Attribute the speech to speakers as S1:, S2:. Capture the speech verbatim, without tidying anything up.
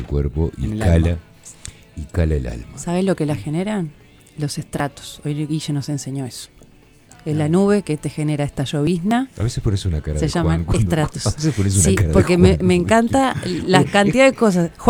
S1: cuerpo y
S2: En el
S1: cala,
S2: alma.
S1: y cala el alma.
S3: ¿Sabés lo que la generan? Los estratos. Hoy Guille nos enseñó eso. Es
S2: Ah.
S3: la nube que te genera esta llovizna.
S1: A veces pones una cara
S3: Se
S1: de
S3: llaman
S1: Juan cuando-
S3: estratos.
S1: A veces pones una
S3: Sí,
S1: cara de
S3: porque
S1: Juan
S3: me, me
S1: porque-
S3: encanta la cantidad de cosas.